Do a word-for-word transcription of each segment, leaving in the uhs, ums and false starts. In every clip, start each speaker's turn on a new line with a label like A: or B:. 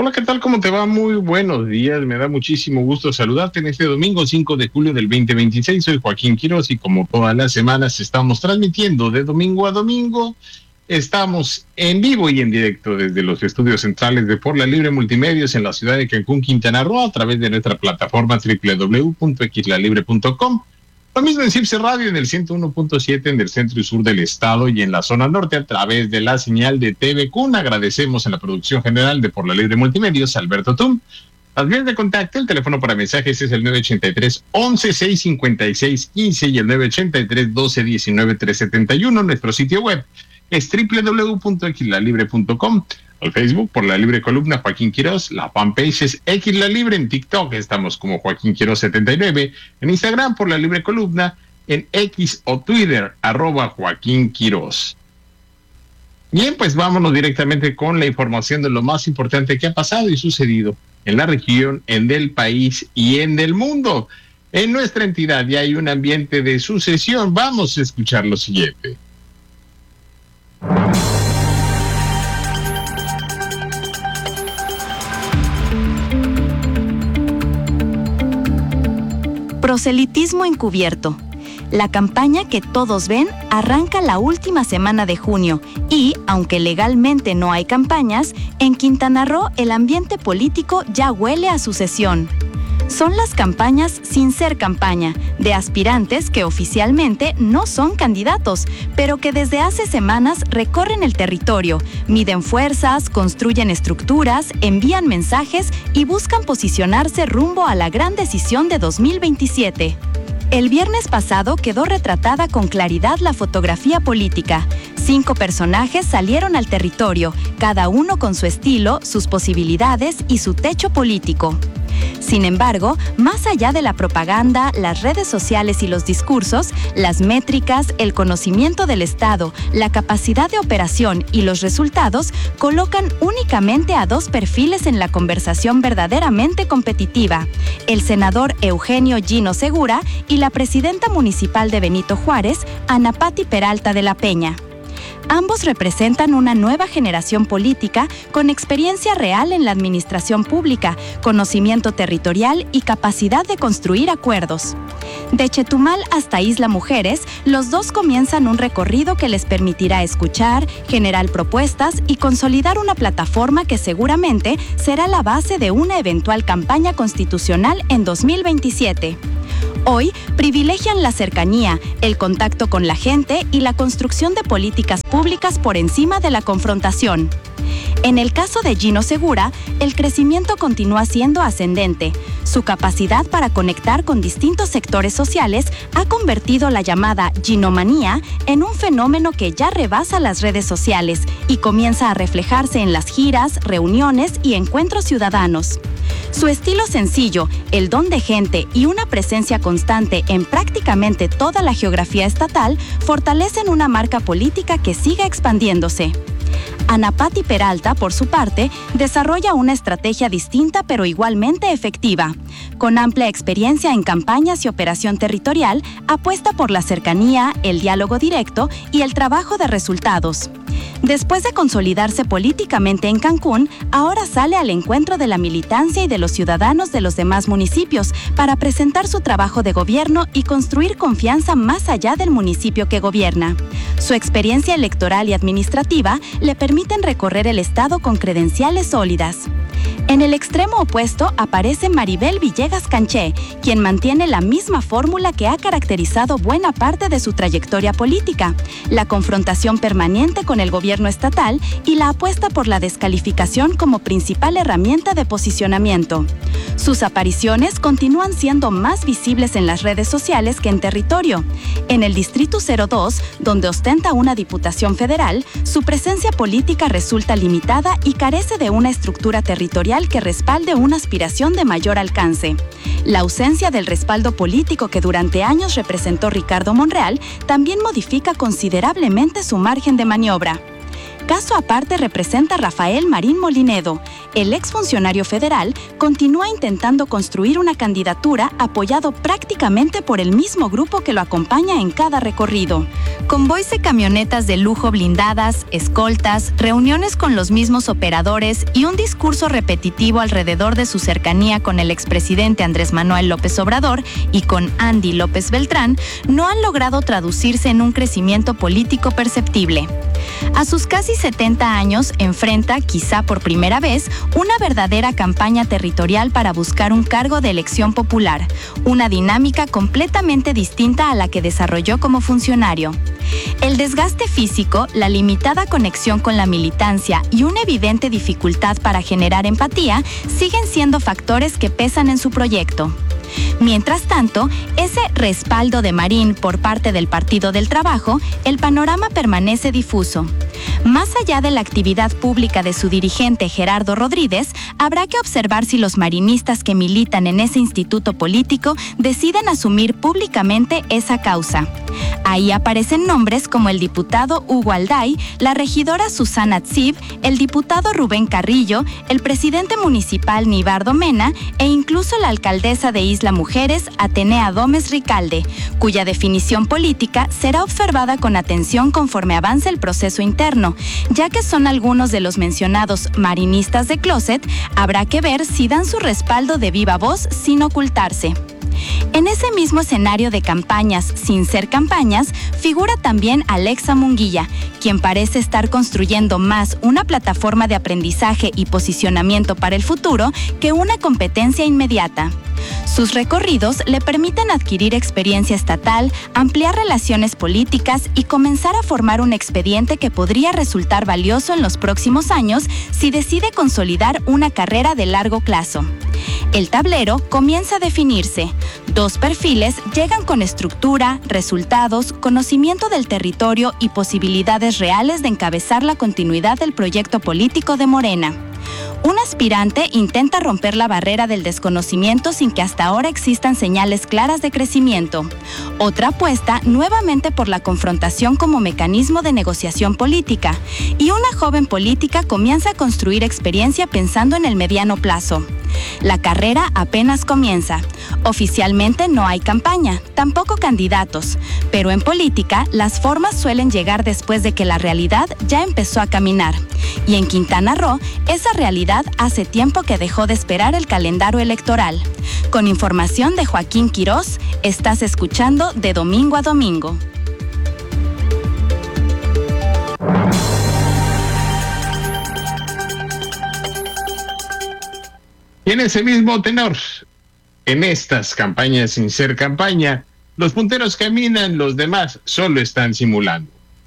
A: Hola, ¿qué tal? ¿Cómo te va? Muy buenos días. Me da muchísimo gusto saludarte en este domingo cinco de julio del veinte veintiséis. Soy Joaquín Quiroz y como todas las semanas estamos transmitiendo de domingo a domingo. Estamos en vivo y en directo desde los estudios centrales de Por la Libre Multimedios en la ciudad de Cancún, Quintana Roo, a través de nuestra plataforma doble u doble u doble u punto x la libre punto com. Lo mismo en Cipse Radio en el ciento uno punto siete en el centro y sur del estado y en la zona norte a través de la señal de T V Q. Agradecemos en la producción general de Por la Libre Multimedios, Alberto Tum. Las vías de contacto, el teléfono para mensajes es el nueve ochenta y tres, once, seiscientos cincuenta y seis, quince y el nueve ochenta y tres, doce, diecinueve, trescientos setenta y uno. Nuestro sitio web es doble u doble u doble u punto x la libre punto com. Al Facebook, Por la Libre Columna, Joaquín Quiroz. La fanpage es X La Libre. En TikTok estamos como Joaquín Quiroz setenta y nueve. En Instagram, Por la Libre Columna. En X o Twitter, arroba Joaquín Quiroz. Bien, pues vámonos directamente con la información de lo más importante que ha pasado y sucedido en la región, en el país y en el mundo. En nuestra entidad ya hay un ambiente de sucesión. Vamos a escuchar lo siguiente.
B: Proselitismo encubierto. La campaña que todos ven arranca la última semana de junio y, aunque legalmente no hay campañas, en Quintana Roo el ambiente político ya huele a sucesión. Son las campañas sin ser campaña, de aspirantes que oficialmente no son candidatos, pero que desde hace semanas recorren el territorio, miden fuerzas, construyen estructuras, envían mensajes y buscan posicionarse rumbo a la gran decisión de dos mil veintisiete. El viernes pasado quedó retratada con claridad la fotografía política. Cinco personajes salieron al territorio, cada uno con su estilo, sus posibilidades y su techo político. Sin embargo, más allá de la propaganda, las redes sociales y los discursos, las métricas, el conocimiento del Estado, la capacidad de operación y los resultados colocan únicamente a dos perfiles en la conversación verdaderamente competitiva: el senador Eugenio Gino Segura y la presidenta municipal de Benito Juárez, Ana Patti Peralta de la Peña. Ambos representan una nueva generación política con experiencia real en la administración pública, conocimiento territorial y capacidad de construir acuerdos. De Chetumal hasta Isla Mujeres, los dos comienzan un recorrido que les permitirá escuchar, generar propuestas y consolidar una plataforma que seguramente será la base de una eventual campaña constitucional en dos mil veintisiete. Hoy privilegian la cercanía, el contacto con la gente y la construcción de políticas públicas por encima de la confrontación. En el caso de Gino Segura, el crecimiento continúa siendo ascendente. Su capacidad para conectar con distintos sectores sociales ha convertido la llamada ginomanía en un fenómeno que ya rebasa las redes sociales y comienza a reflejarse en las giras, reuniones y encuentros ciudadanos. Su estilo sencillo, el don de gente y una presencia constante en prácticamente toda la geografía estatal fortalecen una marca política que sigue expandiéndose. Ana Patti Peralta, por su parte, desarrolla una estrategia distinta pero igualmente efectiva. Con amplia experiencia en campañas y operación territorial, apuesta por la cercanía, el diálogo directo y el trabajo de resultados. Después de consolidarse políticamente en Cancún, ahora sale al encuentro de la militancia y de los ciudadanos de los demás municipios para presentar su trabajo de gobierno y construir confianza más allá del municipio que gobierna. Su experiencia electoral y administrativa le permiten recorrer el estado con credenciales sólidas. En el extremo opuesto aparece Maribel Villegas Canché, quien mantiene la misma fórmula que ha caracterizado buena parte de su trayectoria política: la confrontación permanente con el gobierno estatal y la apuesta por la descalificación como principal herramienta de posicionamiento. Sus apariciones continúan siendo más visibles en las redes sociales que en territorio. En el Distrito cero dos, donde ostenta una diputación federal, su presencia política resulta limitada y carece de una estructura territorial que respalde una aspiración de mayor alcance. La ausencia del respaldo político que durante años representó Ricardo Monreal también modifica considerablemente su margen de maniobra. Caso aparte representa Rafael Marín Molinedo. El exfuncionario federal continúa intentando construir una candidatura apoyado prácticamente por el mismo grupo que lo acompaña en cada recorrido. Convoys de camionetas de lujo blindadas, escoltas, reuniones con los mismos operadores y un discurso repetitivo alrededor de su cercanía con el expresidente Andrés Manuel López Obrador y con Andy López Beltrán no han logrado traducirse en un crecimiento político perceptible. A sus casi setenta años enfrenta, quizá por primera vez, una verdadera campaña territorial para buscar un cargo de elección popular, una dinámica completamente distinta a la que desarrolló como funcionario. El desgaste físico, la limitada conexión con la militancia y una evidente dificultad para generar empatía siguen siendo factores que pesan en su proyecto. Mientras tanto, ese respaldo de Marín por parte del Partido del Trabajo, el panorama permanece difuso. Más allá de la actividad pública de su dirigente Gerardo Rodríguez, habrá que observar si los marinistas que militan en ese instituto político deciden asumir públicamente esa causa. Ahí aparecen nombres como el diputado Hugo Alday, la regidora Susana Tzib, el diputado Rubén Carrillo, el presidente municipal Nibardo Mena e incluso la alcaldesa de Isla Mujeres, Atenea Gómez Ricalde, cuya definición política será observada con atención conforme avance el proceso interno, ya que son algunos de los mencionados marinistas de closet, habrá que ver si dan su respaldo de viva voz sin ocultarse. En ese mismo escenario de campañas sin ser campañas, figura también Alexa Munguía, quien parece estar construyendo más una plataforma de aprendizaje y posicionamiento para el futuro que una competencia inmediata. Sus recorridos le permiten adquirir experiencia estatal, ampliar relaciones políticas y comenzar a formar un expediente que podría resultar valioso en los próximos años si decide consolidar una carrera de largo plazo. El tablero comienza a definirse. Dos perfiles llegan con estructura, resultados, conocimiento del territorio y posibilidades reales de encabezar la continuidad del proyecto político de Morena. Un aspirante intenta romper la barrera del desconocimiento sin que hasta ahora existan señales claras de crecimiento. Otra apuesta nuevamente por la confrontación como mecanismo de negociación política. Y una joven política comienza a construir experiencia pensando en el mediano plazo. La carrera apenas comienza. Oficialmente no hay campaña, tampoco candidatos, pero en política las formas suelen llegar después de que la realidad ya empezó a caminar. Y en Quintana Roo, esa realidad hace tiempo que dejó de esperar el calendario electoral. Con información de Joaquín Quirós, estás escuchando De Domingo a Domingo.
A: Y en ese mismo tenor, en estas campañas sin ser campaña, los punteros caminan, los demás solo están simulando.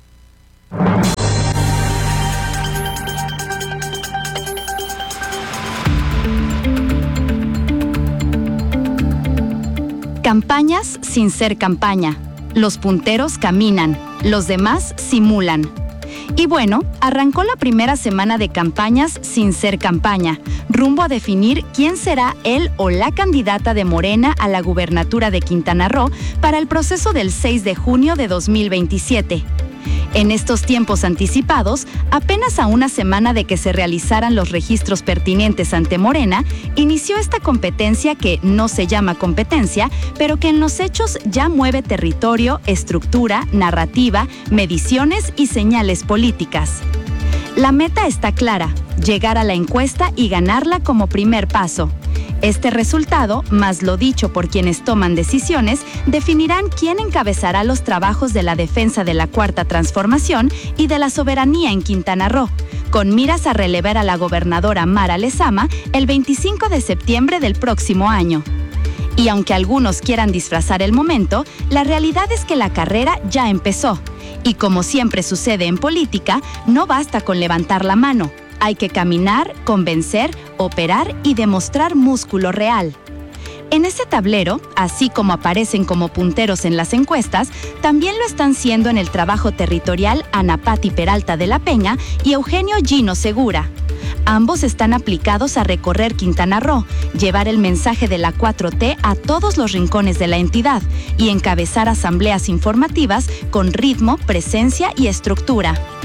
B: Campañas sin ser campaña. Los punteros caminan, los demás simulan. Y bueno, arrancó la primera semana de campañas sin ser campaña, rumbo a definir quién será el o la candidata de Morena a la gubernatura de Quintana Roo para el proceso del seis de junio de dos mil veintisiete. En estos tiempos anticipados, apenas a una semana de que se realizaran los registros pertinentes ante Morena, inició esta competencia que no se llama competencia, pero que en los hechos ya mueve territorio, estructura, narrativa, mediciones y señales políticas. La meta está clara: llegar a la encuesta y ganarla como primer paso. Este resultado, más lo dicho por quienes toman decisiones, definirán quién encabezará los trabajos de la defensa de la Cuarta Transformación y de la soberanía en Quintana Roo, con miras a relevar a la gobernadora Mara Lezama el veinticinco de septiembre del próximo año. Y aunque algunos quieran disfrazar el momento, la realidad es que la carrera ya empezó. Y como siempre sucede en política, no basta con levantar la mano. Hay que caminar, convencer, operar y demostrar músculo real. En ese tablero, así como aparecen como punteros en las encuestas, también lo están siendo en el trabajo territorial Ana Pati Peralta de la Peña y Eugenio Gino Segura. Ambos están aplicados a recorrer Quintana Roo, llevar el mensaje de la cuatro T a todos los rincones de la entidad y encabezar asambleas informativas con ritmo, presencia y estructura.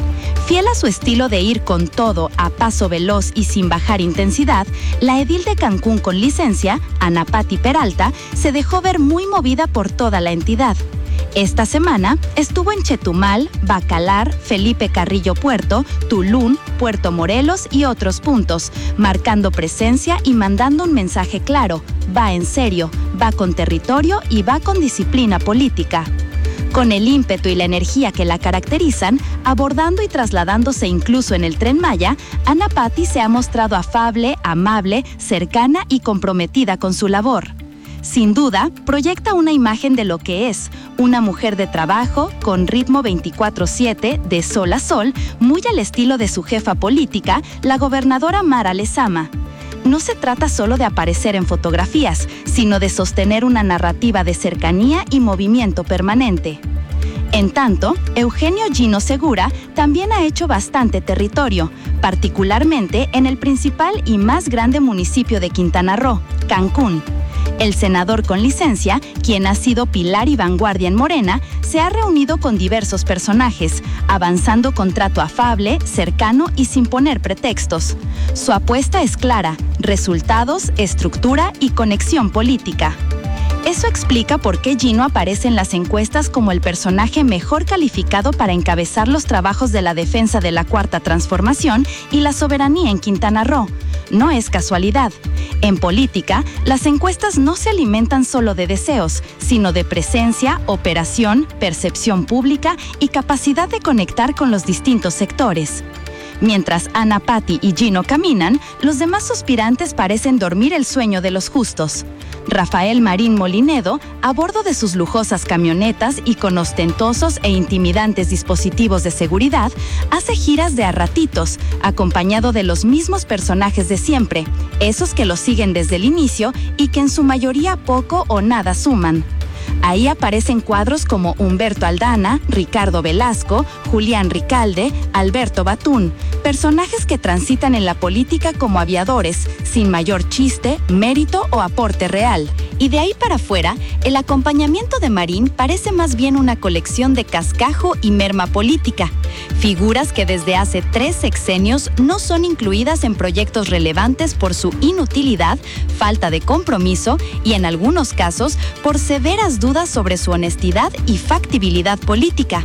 B: Fiel a su estilo de ir con todo a paso veloz y sin bajar intensidad, la edil de Cancún con licencia, Ana Pati Peralta, se dejó ver muy movida por toda la entidad. Esta semana estuvo en Chetumal, Bacalar, Felipe Carrillo Puerto, Tulum, Puerto Morelos y otros puntos, marcando presencia y mandando un mensaje claro: va en serio, va con territorio y va con disciplina política. Con el ímpetu y la energía que la caracterizan, abordando y trasladándose incluso en el Tren Maya, Ana Pati se ha mostrado afable, amable, cercana y comprometida con su labor. Sin duda, proyecta una imagen de lo que es, una mujer de trabajo, con ritmo veinticuatro siete, de sol a sol, muy al estilo de su jefa política, la gobernadora Mara Lezama. No se trata solo de aparecer en fotografías, sino de sostener una narrativa de cercanía y movimiento permanente. En tanto, Eugenio Gino Segura también ha hecho bastante territorio, particularmente en el principal y más grande municipio de Quintana Roo, Cancún. El senador con licencia, quien ha sido pilar y vanguardia en Morena, se ha reunido con diversos personajes, avanzando con trato afable, cercano y sin poner pretextos. Su apuesta es clara: resultados, estructura y conexión política. Eso explica por qué Gino aparece en las encuestas como el personaje mejor calificado para encabezar los trabajos de la defensa de la Cuarta Transformación y la soberanía en Quintana Roo. No es casualidad. En política, las encuestas no se alimentan solo de deseos, sino de presencia, operación, percepción pública y capacidad de conectar con los distintos sectores. Mientras Ana Pati y Gino caminan, los demás aspirantes parecen dormir el sueño de los justos. Rafael Marín Molinedo, a bordo de sus lujosas camionetas y con ostentosos e intimidantes dispositivos de seguridad, hace giras de a ratitos, acompañado de los mismos personajes de siempre, esos que lo siguen desde el inicio y que en su mayoría poco o nada suman. Ahí aparecen cuadros como Humberto Aldana, Ricardo Velasco, Julián Ricalde, Alberto Batún, personajes que transitan en la política como aviadores, sin mayor chiste, mérito o aporte real. Y de ahí para afuera, el acompañamiento de Marín parece más bien una colección de cascajo y merma política, figuras que desde hace tres sexenios no son incluidas en proyectos relevantes por su inutilidad, falta de compromiso y, en algunos casos, por severas dudas sobre su honestidad y factibilidad política.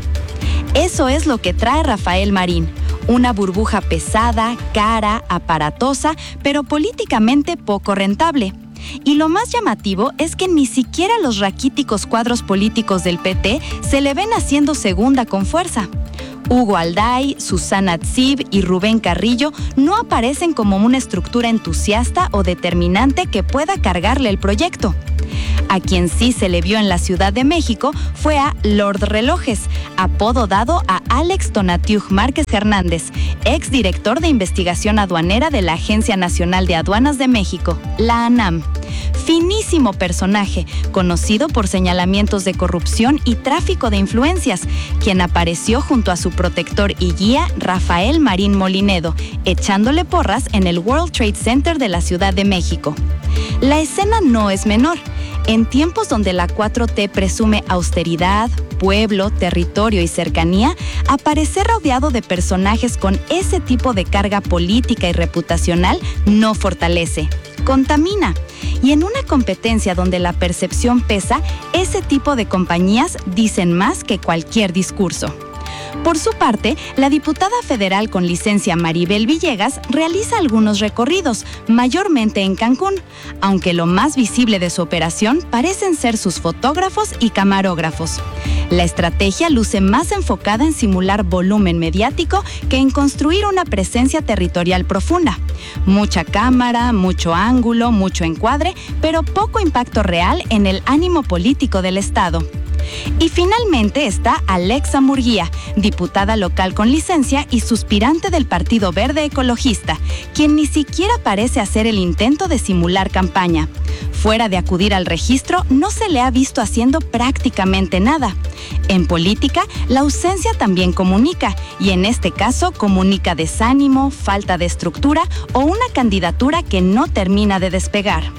B: Eso es lo que trae Rafael Marín: una burbuja pesada, cara, aparatosa, pero políticamente poco rentable. Y lo más llamativo es que ni siquiera los raquíticos cuadros políticos del P T se le ven haciendo segunda con fuerza. Hugo Alday, Susana Tzib y Rubén Carrillo no aparecen como una estructura entusiasta o determinante que pueda cargarle el proyecto. A quien sí se le vio en la Ciudad de México fue a Lord Relojes, apodo dado a Alex Tonatiuh Márquez Hernández, exdirector de investigación aduanera de la Agencia Nacional de Aduanas de México, la ANAM. Finísimo personaje, conocido por señalamientos de corrupción y tráfico de influencias, quien apareció junto a su protector y guía Rafael Marín Molinedo, echándole porras en el World Trade Center de la Ciudad de México. La escena no es menor. En tiempos donde la cuatro T presume austeridad, pueblo, territorio y cercanía, aparecer rodeado de personajes con ese tipo de carga política y reputacional no fortalece, contamina. Y en una competencia donde la percepción pesa, ese tipo de compañías dicen más que cualquier discurso. Por su parte, la diputada federal con licencia Maribel Villegas realiza algunos recorridos, mayormente en Cancún, aunque lo más visible de su operación parecen ser sus fotógrafos y camarógrafos. La estrategia luce más enfocada en simular volumen mediático que en construir una presencia territorial profunda. Mucha cámara, mucho ángulo, mucho encuadre, pero poco impacto real en el ánimo político del Estado. Y finalmente está Alexa Murguía, diputada local con licencia y suspirante del Partido Verde Ecologista, quien ni siquiera parece hacer el intento de simular campaña. Fuera de acudir al registro, no se le ha visto haciendo prácticamente nada. En política, la ausencia también comunica, y en este caso comunica desánimo, falta de estructura o una candidatura que no termina de despegar.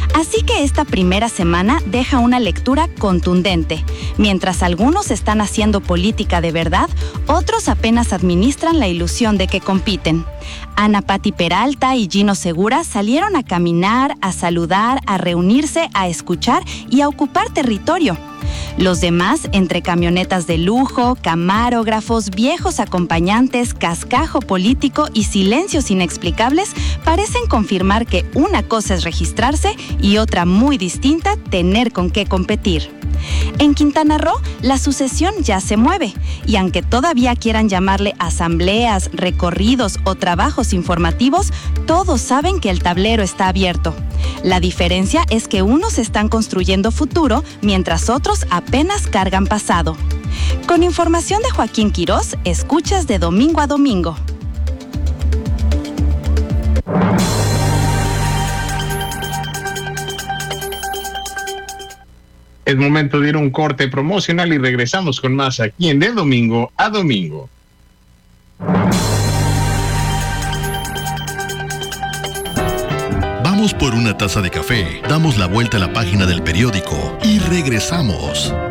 B: Así que esta primera semana deja una lectura contundente. Mientras algunos están haciendo política de verdad, otros apenas administran la ilusión de que compiten. Ana Pati Peralta y Gino Segura salieron a caminar, a saludar, a reunirse, a escuchar y a ocupar territorio. Los demás, entre camionetas de lujo, camarógrafos, viejos acompañantes, cascajo político y silencios inexplicables, parecen confirmar que una cosa es registrarse y otra muy distinta, tener con qué competir. En Quintana Roo, la sucesión ya se mueve, y aunque todavía quieran llamarle asambleas, recorridos o trabajos informativos, todos saben que el tablero está abierto. La diferencia es que unos están construyendo futuro, mientras otros apenas cargan pasado. Con información de Joaquín Quirós, escuchas de domingo a domingo.
A: Es momento de ir a un corte promocional y regresamos con más aquí en De Domingo a Domingo.
C: Vamos por una taza de café, damos la vuelta a la página del periódico y regresamos.